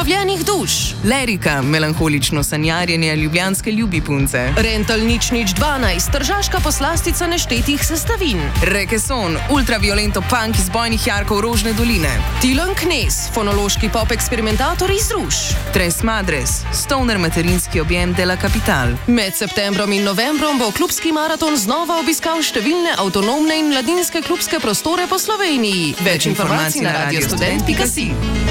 Ulovljenih duš. Lerika, melanholično sanjarjenje ljubljanske ljubi punce. Rental nič 12, tržaška poslastica neštetih sestavin. Rekeson, ultraviolento punk iz bojnih jarkov Rožne doline. Tilen Knez, fonološki pop eksperimentator iz Ruš. Tres Madres, stoner materinski objem de la Capital. Med septembrom in novembrom bo klubski maraton znova obiskal številne avtonomne in mladinske klubske prostore po Sloveniji. Več informacij na radiostudent.si.